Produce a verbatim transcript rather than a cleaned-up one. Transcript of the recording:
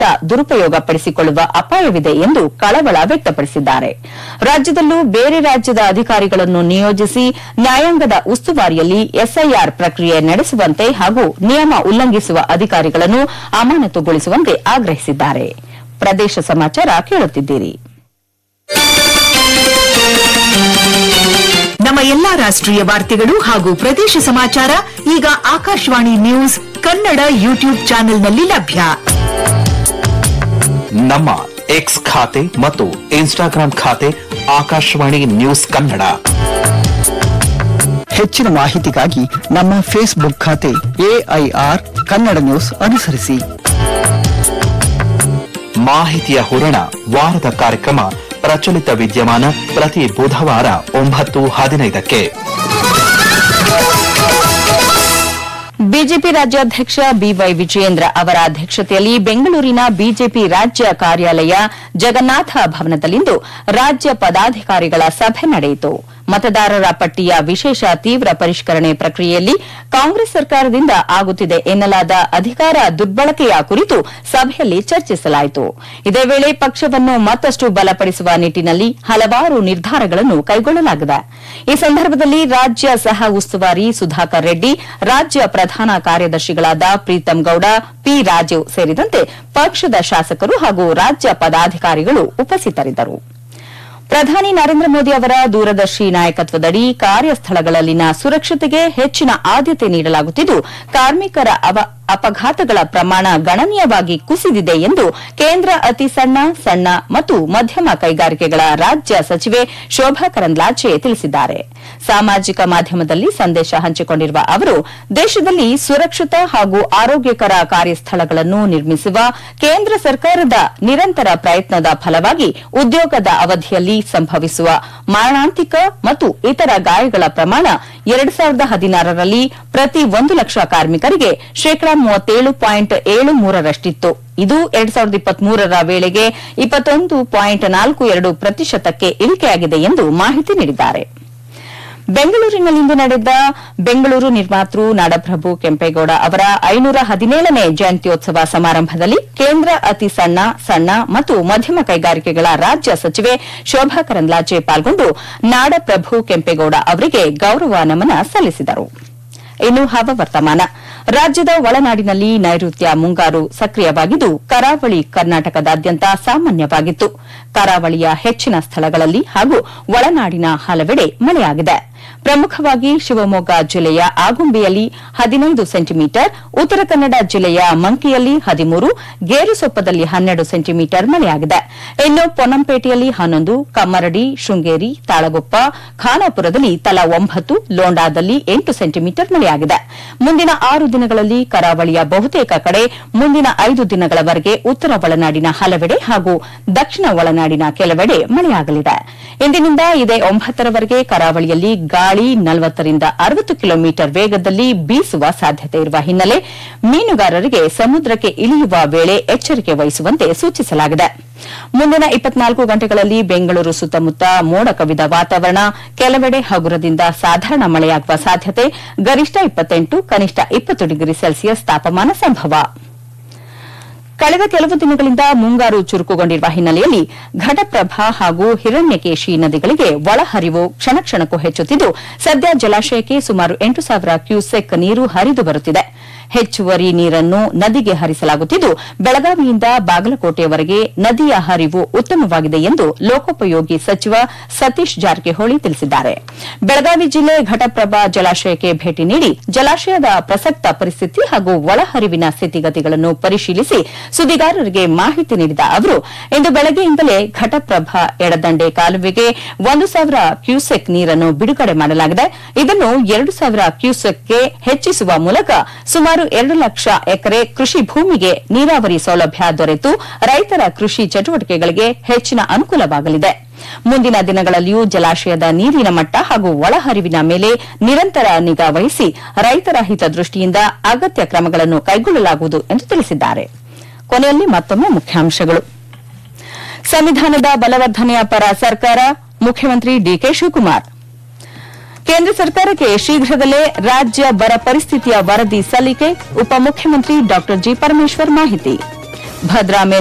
ದುರುಪಯೋಗಪಡಿಸಿಕೊಳ್ಳುವ ಅಪಾಯವಿದೆ ಎಂದು ಕಳವಳ ವ್ಯಕ್ತಪಡಿಸಿದ್ದಾರೆ. ರಾಜ್ಯದಲ್ಲೂ ಬೇರೆ ರಾಜ್ಯದ ಅಧಿಕಾರಿಗಳನ್ನು ನಿಯೋಜಿಸಿ ನ್ಯಾಯಾಂಗದ ಉಸ್ತುವಾರಿಯಲ್ಲಿ ಎಸ್ಐಆರ್ ಪ್ರಕ್ರಿಯೆ ನಡೆಸುವಂತೆ ಹಾಗೂ ನಿಯಮ ಉಲ್ಲಂಘಿಸುವ ಅಧಿಕಾರಿಗಳನ್ನು ಅಮಾನತುಗೊಳಿಸುವಂತೆ ಆಗ್ರಹಿಸಿದ್ದಾರೆ. ಪ್ರದೇಶ ಸಮಾಚಾರ ಕೇಳುತ್ತಿದ್ದೀರಿ. ನಮ್ಮ ಎಲ್ಲಾ ರಾಷ್ಟ್ರೀಯ ವಾರ್ತೆಗಳು ಹಾಗೂ ಪ್ರದೇಶ ಸಮಾಚಾರ ಈಗ ಆಕಾಶವಾಣಿ ನ್ಯೂಸ್ ಕನ್ನಡ ಯೂಟ್ಯೂಬ್ ಚಾನೆಲ್ನಲ್ಲಿ ಲಭ್ಯ. ನಮ್ಮ ಎಕ್ಸ್ ಖಾತೆ ಮತ್ತು ಇನ್ಸ್ಟಾಗ್ರಾಂ ಖಾತೆ ಆಕಾಶವಾಣಿ ನ್ಯೂಸ್ ಕನ್ನಡ. ಹೆಚ್ಚಿನ ಮಾಹಿತಿಗಾಗಿ ನಮ್ಮ ಫೇಸ್ಬುಕ್ ಖಾತೆ ಎಐಆರ್ ಕನ್ನಡ ನ್ಯೂಸ್ ಅನುಸರಿಸಿ. ಮಾಹಿತಿಯ ಹೂರಣ ವಾರದ ಕಾರ್ಯಕ್ರಮ ಪ್ರಚಲಿತ ವಿದ್ಯಮಾನ ಪ್ರತಿ ಬುಧವಾರ ಒಂಬತ್ತು ಹದಿನೈದಕ್ಕೆ. ಬಿಜೆಪಿ ರಾಜ್ಯಾಧ್ಯಕ್ಷ ಬಿವೈ ವಿಜಯೇಂದ್ರ ಅವರ ಅಧ್ಯಕ್ಷತೆಯಲ್ಲಿ ಬೆಂಗಳೂರಿನ ಬಿಜೆಪಿ ರಾಜ್ಯ ಕಾರ್ಯಾಲಯ ಜಗನ್ನಾಥ ಭವನದಲ್ಲಿಂದು ರಾಜ್ಯ ಪದಾಧಿಕಾರಿಗಳ ಸಭೆ ನಡೆಯಿತು. ಮತದಾರರ ಪಟ್ಟಿಯ ವಿಶೇಷ ತೀವ್ರ ಪರಿಷ್ಕರಣೆ ಪ್ರಕ್ರಿಯೆಯಲ್ಲಿ ಕಾಂಗ್ರೆಸ್ ಸರ್ಕಾರದಿಂದ ಆಗುತ್ತಿದೆ ಎನ್ನಲಾದ ಅಧಿಕಾರ ದುರ್ಬಳಕೆಯ ಕುರಿತು ಸಭೆಯಲ್ಲಿ ಚರ್ಚಿಸಲಾಯಿತು. ಇದೇ ವೇಳೆ ಪಕ್ಷವನ್ನು ಮತ್ತಷ್ಟು ಬಲಪಡಿಸುವ ನಿಟ್ಟಿನಲ್ಲಿ ಹಲವಾರು ನಿರ್ಧಾರಗಳನ್ನು ಕೈಗೊಳ್ಳಲಾಗಿದೆ. ಈ ಸಂದರ್ಭದಲ್ಲಿ ರಾಜ್ಯ ಸಹ ಉಸ್ತುವಾರಿ ಸುಧಾಕರ್ ರೆಡ್ಡಿ, ರಾಜ್ಯ ಪ್ರಧಾನ ಕಾರ್ಯದರ್ಶಿಗಳಾದ ಪ್ರೀತಂ ಗೌಡ, ಪಿ ರಾಜೀವ್ ಸೇರಿದಂತೆ ಪಕ್ಷದ ಶಾಸಕರು ಹಾಗೂ ರಾಜ್ಯ ಪದಾಧಿಕಾರಿಗಳು ಉಪಸ್ಥಿತರಿದ್ದರು. ಪ್ರಧಾನಿ ನರೇಂದ್ರ ಮೋದಿ ಅವರ ದೂರದರ್ಶಿ ನಾಯಕತ್ವದಡಿ ಕಾರ್ಯಸ್ಥಳಗಳಲ್ಲಿನ ಸುರಕ್ಷತೆಗೆ ಹೆಚ್ಚಿನ ಆದ್ಯತೆ ನೀಡಲಾಗುತ್ತಿದ್ದು, ಕಾರ್ಮಿಕರ ಅಪಘಾತಗಳ ಪ್ರಮಾಣ ಗಣನೀಯವಾಗಿ ಕುಸಿದಿದೆ ಎಂದು ಕೇಂದ್ರ ಅತಿ ಸಣ್ಣ, ಸಣ್ಣ ಮತ್ತು ಮಧ್ಯಮ ಕೈಗಾರಿಕೆಗಳ ರಾಜ್ಯ ಸಚಿವೆ ಶೋಭಾ ಕರಂದ್ಲಾಜೆ ತಿಳಿಸಿದ್ದಾರೆ. ಸಾಮಾಜಿಕ ಮಾಧ್ಯಮದಲ್ಲಿ ಸಂದೇಶ ಹಂಚಿಕೊಂಡಿರುವ ಅವರು, ದೇಶದಲ್ಲಿ ಸುರಕ್ಷಿತ ಹಾಗೂ ಆರೋಗ್ಯಕರ ಕಾರ್ಯಸ್ಥಳಗಳನ್ನು ನಿರ್ಮಿಸುವ ಕೇಂದ್ರ ಸರ್ಕಾರದ ನಿರಂತರ ಪ್ರಯತ್ನದ ಫಲವಾಗಿ ಉದ್ಯೋಗದ ಅವಧಿಯಲ್ಲಿ ಸಂಭವಿಸುವ ಮಾರಣಾಂತಿಕ ಮತ್ತು ಇತರ ಗಾಯಗಳ ಪ್ರಮಾಣ ಎರಡು ಸಾವಿರದ ಹದಿನಾರರಲ್ಲಿ ಪ್ರತಿ ಒಂದು ಲಕ್ಷ ಕಾರ್ಮಿಕರಿಗೆ ಶೇಕಡಾ ಮೂವತ್ತೇಳು ಪಾಯಿಂಟ್ ಏಳು ಮೂರರಷ್ಟಿತ್ತು. ಇದು ಎರಡು ಸಾವಿರದ ಇಪ್ಪತ್ಮೂರರ ವೇಳೆಗೆ ಇಪ್ಪತ್ತೊಂದು ಪಾಯಿಂಟ್ ನಾಲ್ಕು ಎರಡು ಪ್ರತಿಶತಕ್ಕೆ ಇಳಿಕೆಯಾಗಿದೆ ಎಂದು ಮಾಹಿತಿ ನೀಡಿದ್ದಾರೆ. ಬೆಂಗಳೂರಿನಲ್ಲಿಂದು ನಡೆದ ಬೆಂಗಳೂರು ನಿರ್ಮಾತೃ ನಾಡಪ್ರಭು ಕೆಂಪೇಗೌಡ ಅವರ ಐನೂರ ಹದಿನೇಳನೇ ಜಯಂತ್ಯೋತ್ಸವ ಸಮಾರಂಭದಲ್ಲಿ ಕೇಂದ್ರ ಅತಿ ಸಣ್ಣ, ಸಣ್ಣ ಮತ್ತು ಮಧ್ಯಮ ಕೈಗಾರಿಕೆಗಳ ರಾಜ್ಯ ಸಚಿವೆ ಶೋಭಾ ಕರಂದ್ಲಾಜೆ ಪಾಲ್ಗೊಂಡು ನಾಡಪ್ರಭು ಕೆಂಪೇಗೌಡ ಅವರಿಗೆ ಗೌರವ ನಮನ ಸಲ್ಲಿಸಿದರು. ಇನ್ನು ಹವಾವರ್ತಮಾನ. ರಾಜ್ಯದ ಒಳನಾಡಿನಲ್ಲಿ ನೈಋತ್ಯ ಮುಂಗಾರು ಸಕ್ರಿಯವಾಗಿದ್ದು, ಕರಾವಳಿ ಕರ್ನಾಟಕದಾದ್ಯಂತ ಸಾಮಾನ್ಯವಾಗಿತ್ತು. ಕರಾವಳಿಯ ಹೆಚ್ಚಿನ ಸ್ಥಳಗಳಲ್ಲಿ ಹಾಗೂ ಒಳನಾಡಿನ ಹಲವೆಡೆ ಮಳೆಯಾಗಿದೆ. ಪ್ರಮುಖವಾಗಿ ಶಿವಮೊಗ್ಗ ಜಿಲ್ಲೆಯ ಆಗುಂಬೆಯಲ್ಲಿ ಹದಿನೈದು ಸೆಂಟಿಮೀಟರ್, ಉತ್ತರ ಕನ್ನಡ ಜಿಲ್ಲೆಯ ಮಂಕಿಯಲ್ಲಿ ಹದಿಮೂರು, ಗೇರುಸೊಪ್ಪದಲ್ಲಿ ಹನ್ನೆರಡು ಸೆಂಟಿಮೀಟರ್ ಮಳೆಯಾಗಿದೆ. ಇನ್ನು ಪೊನ್ನಂಪೇಟೆಯಲ್ಲಿ ಹನ್ನೊಂದು, ಕಮ್ಮರಡಿ, ಶೃಂಗೇರಿ, ತಾಳಗುಪ್ಪ, ಖಾನಾಪುರದಲ್ಲಿ ತಲಾ ಒಂಬತ್ತು, ಲೋಂಡಾದಲ್ಲಿ ಎಂಟು ಸೆಂಟಿಮೀಟರ್ ಮಳೆಯಾಗಿದೆ. ಮುಂದಿನ ಆರು ದಿನಗಳಲ್ಲಿ ಕರಾವಳಿಯ ಬಹುತೇಕ ಕಡೆ, ಮುಂದಿನ ಐದು ದಿನಗಳವರೆಗೆ ಉತ್ತರ ಒಳನಾಡಿನ ಹಲವೆಡೆ ಹಾಗೂ ದಕ್ಷಿಣ ಒಳನಾಡಿನ ಕೆಲವೆಡೆ ಮಳೆಯಾಗಲಿದೆ. ಇಂದಿನಿಂದ ಇದೇ ಒಂಬತ್ತರವರೆಗೆ ಕರಾವಳಿಯಲ್ಲಿ ಗಾಳಿ ನಲವತ್ತರಿಂದ ಅರವತ್ತು ಕಿಲೋಮೀಟರ್ ವೇಗದಲ್ಲಿ ಬೀಸುವ ಸಾಧ್ಯತೆ ಇರುವ ಹಿನ್ನೆಲೆ ಮೀನುಗಾರರಿಗೆ ಸಮುದ್ರಕ್ಕೆ ಇಳಿಯುವ ವೇಳೆ ಎಚ್ಚರಿಕೆ ವಹಿಸುವಂತೆ ಸೂಚಿಸಲಾಗಿದೆ. ಮುಂದಿನ ಇಪ್ಪತ್ನಾಲ್ಕು ಗಂಟೆಗಳಲ್ಲಿ ಬೆಂಗಳೂರು ಸುತ್ತಮುತ್ತ ಮೋಡ ಕವಿದ ವಾತಾವರಣ, ಕೆಲವೆಡೆ ಹಗುರದಿಂದ ಸಾಧಾರಣ ಮಳೆಯಾಗುವ ಸಾಧ್ಯತೆ, ಗರಿಷ್ಠ ಇಪ್ಪತ್ತೆಂಟು, ಕನಿಷ್ಠ ಇಪ್ಪತ್ತು ಡಿಗ್ರಿ ಸೆಲ್ಸಿಯಸ್ ತಾಪಮಾನ ಸಂಭವ. ಕಳೆದ ಕೆಲವು ದಿನಗಳಿಂದ ಮುಂಗಾರು ಚುರುಕುಗೊಂಡಿರುವ ಹಿನ್ನೆಲೆಯಲ್ಲಿ ಘಟಪ್ರಭಾ ಹಾಗೂ ಹಿರಣ್ಯಕೇಶಿ ನದಿಗಳಿಗೆ ಒಳಹರಿವು ಕ್ಷಣ ಕ್ಷಣಕ್ಕೂ ಹೆಚ್ಚುತ್ತಿದ್ದು, ಸದ್ಯ ಜಲಾಶಯಕ್ಕೆ ಸುಮಾರು ಎಂಟು ಸಾವಿರ ಕ್ಯೂಸೆಕ್ ನೀರು ಹರಿದು ಬರುತ್ತಿದೆ. ಹೆಚ್ಚುವರಿ ನೀರನ್ನು ನದಿಗೆ ಹರಿಸಲಾಗುತ್ತಿದ್ದು, ಬೆಳಗಾವಿಯಿಂದ ಬಾಗಲಕೋಟೆಯವರೆಗೆ ನದಿಯ ಹರಿವು ಉತ್ತಮವಾಗಿದೆ ಎಂದು ಲೋಕೋಪಯೋಗಿ ಸಚಿವ ಸತೀಶ್ ಜಾರಕಿಹೊಳಿ ತಿಳಿಸಿದ್ದಾರೆ. ಬೆಳಗಾವಿ ಜಿಲ್ಲೆ ಘಟಪ್ರಭಾ ಜಲಾಶಯಕ್ಕೆ ಭೇಟಿ ನೀಡಿ ಜಲಾಶಯದ ಪ್ರಸಕ್ತ ಪರಿಸ್ಥಿತಿ ಹಾಗೂ ಒಳಹರಿವಿನ ಸ್ಥಿತಿಗತಿಗಳನ್ನು ಪರಿಶೀಲಿಸಿ ಸುದ್ದಿಗಾರರಿಗೆ ಮಾಹಿತಿ ನೀಡಿದ ಅವರು, ಇಂದು ಬೆಳಗ್ಗೆಯಿಂದಲೇ ಘಟಪ್ರಭಾ ಎಡದಂಡೆ ಕಾಲುವೆಗೆ ಒಂದು ಸಾವಿರ ಕ್ಯೂಸೆಕ್ ನೀರನ್ನು ಬಿಡುಗಡೆ ಮಾಡಲಾಗಿದೆ. ಇದನ್ನು ಎರಡು ಸಾವಿರ ಕ್ಯೂಸೆಕ್ಗೆ ಹೆಚ್ಚಿಸುವ ಮೂಲಕ ಸುಮಾರು ಎರಡು ಲಕ್ಷ ಎಕರೆ ಕೃಷಿ ಭೂಮಿಗೆ ನೀರಾವರಿ ಸೌಲಭ್ಯ ದೊರೆತು ರೈತರ ಕೃಷಿ ಚಟುವಟಿಕೆಗಳಿಗೆ ಹೆಚ್ಚಿನ ಅನುಕೂಲವಾಗಲಿದೆ. ಮುಂದಿನ ದಿನಗಳಲ್ಲಿಯೂ ಜಲಾಶಯದ ನೀರಿನ ಮಟ್ಟ ಹಾಗೂ ಒಳಹರಿವಿನ ಮೇಲೆ ನಿರಂತರ ನಿಗಾ ವಹಿಸಿ ರೈತರ ಹಿತದೃಷ್ಟಿಯಿಂದ ಅಗತ್ಯ ಕ್ರಮಗಳನ್ನು ಕೈಗೊಳ್ಳಲಾಗುವುದು ಎಂದು ತಿಳಿಸಿದ್ದಾರೆ. ಕೊನೆಯಲ್ಲಿ ಮತ್ತೊಮ್ಮೆ ಮುಖ್ಯಾಂಶಗಳು. ಸಂವಿಧಾನದ ಬಲವರ್ಧನೆಯ ಪರ ಸರ್ಕಾರ, ಮುಖ್ಯಮಂತ್ರಿ ಡಿಕೆ ಶಿವಕುಮಾರ್. ಕೇಂದ್ರ ಸರ್ಕಾರಕ್ಕೆ ಶೀಘ್ರದಲ್ಲೇ ರಾಜ್ಯ ಬರ ಪರಿಸ್ಥಿತಿಯ ವರದಿ ಸಲ್ಲಿಕೆ, ಉಪಮುಖ್ಯಮಂತ್ರಿ ಡಾ ಜಿ ಪರಮೇಶ್ವರ್ ಮಾಹಿತಿ. ಭದ್ರಾ